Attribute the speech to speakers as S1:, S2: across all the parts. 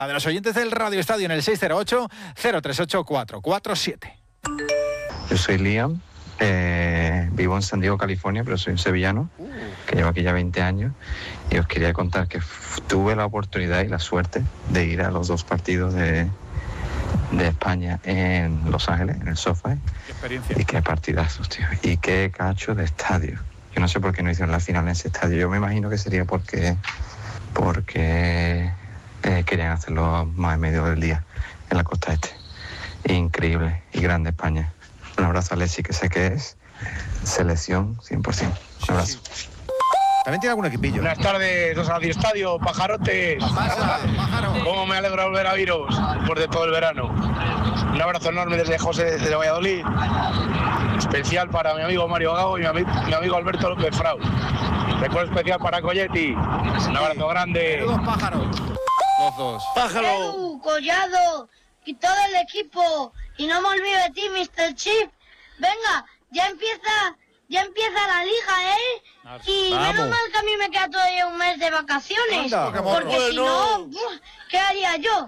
S1: A de los oyentes del Radio Estadio en el 608-038-447.
S2: Yo soy Liam, vivo en San Diego, California, pero soy un sevillano que llevo aquí ya 20 años y os quería contar que tuve la oportunidad y la suerte de ir a los 2 partidos de España en Los Ángeles, en el SoFi.
S1: Qué experiencia.
S2: Y qué partidazos, tío. Y qué cacho de estadio. Yo no sé por qué no hicieron la final en ese estadio. Yo me imagino que sería porque querían hacerlo más en medio del día en la costa este. Increíble y grande España. Un abrazo a Alexi, que sé que es selección 100%. Un abrazo.
S1: También tiene algún equipillo.
S3: Buenas tardes, los Radio Estadio, pajarotes.
S1: Pájaro.
S3: Cómo me alegra volver a viros después de todo el verano. Un abrazo enorme desde José, desde Valladolid. Especial para mi amigo Mario Gago y mi amigo Alberto López Frau. Recuerdo especial para Colletti. Un abrazo grande.
S1: Dos pájaros. Los dos.
S4: Edu, Collado y todo el equipo. Y no me olvido de ti, Mr. Chip. Venga, ya empieza la liga, ¿eh? Y menos mal que a mí me queda todavía un mes de vacaciones.
S1: Anda,
S4: porque si no, ¿qué haría yo?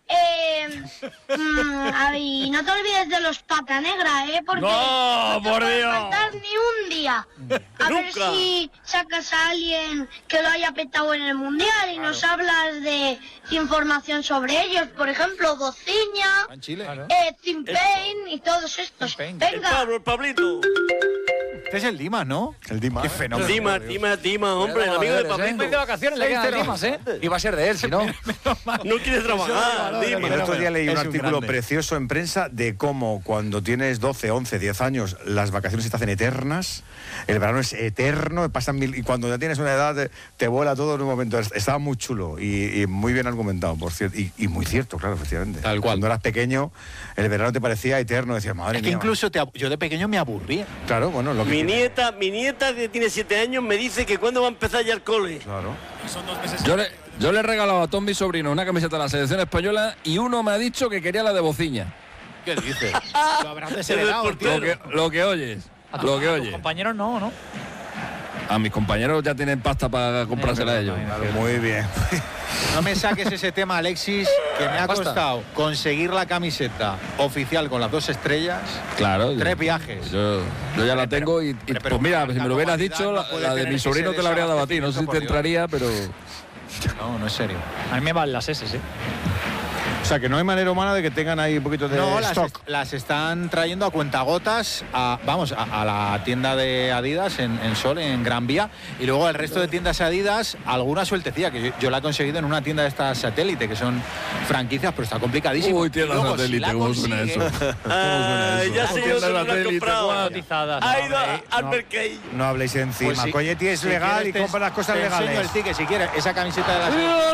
S4: Y no te olvides de los Pata Negra, porque no te puede faltar ni un día. A ver si sacas a alguien que lo haya petado en el Mundial y nos hablas de información sobre ellos. Por ejemplo, Dociña, Tim Payne y todos estos. Venga.
S5: El Pablito.
S1: Este es el Dima, ¿no?
S6: El Dima.
S1: Qué fenómeno.
S5: Dima, hombre, el amigo de Pablito.
S7: de vacaciones le quedan Dimas, ¿eh? Iba a ser de él, si no.
S5: No quiere trabajar, Dima.
S6: El otro día leí un artículo
S1: grande.
S6: precioso en prensa de cómo cuando tienes 12, 11, 10 años las vacaciones se te hacen eternas, el verano es eterno, pasan mil, y cuando ya tienes una edad te vuela todo en un momento. Estaba muy chulo y muy bien argumentado, por cierto, y muy cierto, claro, efectivamente.
S1: Tal cual.
S6: Cuando eras pequeño, el verano te parecía eterno, decías, madre
S1: Es que
S6: mía.
S1: incluso yo de pequeño me aburría.
S6: Claro, bueno, lo que
S5: Mi
S6: tiene.
S5: nieta que tiene 7 años me dice que cuándo va a empezar ya el cole.
S6: Claro.
S8: Yo le he regalado a todos mis sobrinos una camiseta de la selección española y uno me ha dicho que quería la de Bociña.
S1: ¿Qué dices? Lo habrás
S5: El
S1: desheredado, tío.
S5: portero.
S8: Lo que oyes. Lo que oyes.
S7: Compañeros no.
S8: A mis compañeros ya tienen pasta para comprársela a ellos.
S6: Claro, muy bien.
S1: No me saques ese tema, Alexis, que me ha costado conseguir la camiseta oficial con las 2 estrellas.
S8: Claro.
S1: 3 viajes.
S8: Yo ya la tengo y
S1: pero
S8: pues mira, si me lo hubieras
S1: calidad
S8: dicho,
S1: no puede
S8: la de
S1: tener
S8: mi
S1: que
S8: sobrino
S1: ser
S8: te la habría dado a ti. No sé si
S1: por
S8: te
S1: Dios.
S8: entraría, pero...
S1: No es serio.
S7: A mí me van las S, ¿eh?
S6: O sea, que no hay manera humana de que tengan ahí un poquito de
S1: No,
S6: stock.
S1: las están trayendo a cuentagotas a la tienda de Adidas en Sol, en Gran Vía, y luego el resto de tiendas Adidas, alguna sueltecilla, que yo la he conseguido en una tienda de estas satélite, que son franquicias, pero está complicadísimo.
S8: Uy, tienda
S1: Y luego,
S8: satélite,
S1: la
S8: ¿cómo suena eso?
S1: consigues-
S5: Ya sé yo dónde lo has comprado.
S7: Cotizadas.
S5: Ha ido al Mercadillo.
S6: No habléis encima.
S1: Pues sí,
S6: Colletti es
S1: si
S6: legal
S1: quieres
S6: y compra las cosas
S1: te enseño
S6: legales.
S1: el ticket, si quieres, esa camiseta de la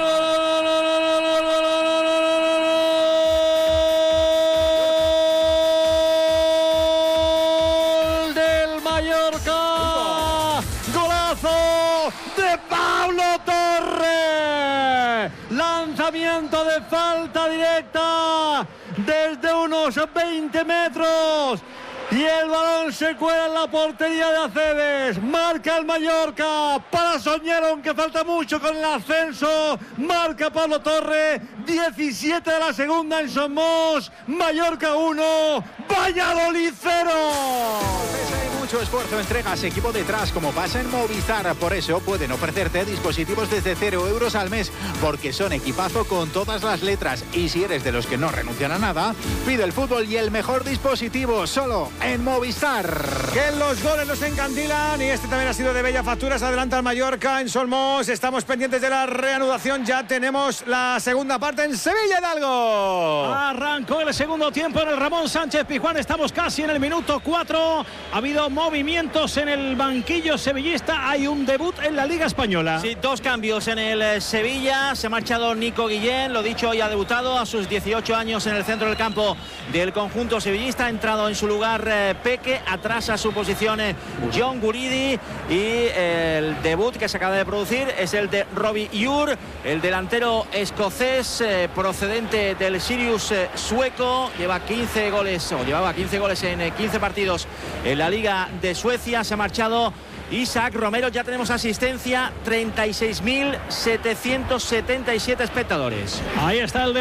S7: Del Mallorca. Golazo de Pablo Torre. Lanzamiento de falta directa desde unos 20 metros. Y el balón se cuela en la portería de Aceves. Marca el Mallorca. Para Soñero, aunque falta mucho con el ascenso. Marca Pablo Torre. 17 de la segunda en Somos. Mallorca 1. Valladolid 0.
S1: Hay mucho esfuerzo, entregas, equipo detrás, como pasa en Movistar. Por eso pueden ofrecerte dispositivos desde 0 euros al mes, porque son equipazo con todas las letras. Y si eres de los que no renuncian a nada, pide el fútbol y el mejor dispositivo solo en Movistar.
S6: Que los goles nos encandilan y este también ha sido de bella factura. Se adelanta el Mallorca en Solmos. Estamos pendientes de la reanudación. Ya tenemos la segunda parte en Sevilla, Hidalgo.
S9: Arrancó el segundo tiempo en el Ramón Sánchez Pizjuán. Estamos casi en el minuto 4. Ha habido movimientos en el banquillo sevillista. Hay un debut en la Liga Española.
S10: Sí, 2 cambios en el Sevilla. Se ha marchado Nico Guillén, lo dicho, hoy ha debutado a sus 18 años en el centro del campo del conjunto sevillista. Ha entrado en su lugar Peque, atrás a su posición John Guridi, y el debut que se acaba de producir es el de Robbie Ure, el delantero escocés procedente del Sirius sueco. Llevaba 15 goles en 15 partidos en la Liga de Suecia. Se ha marchado Isaac Romero, ya tenemos asistencia, 36.777 espectadores.
S9: Ahí está el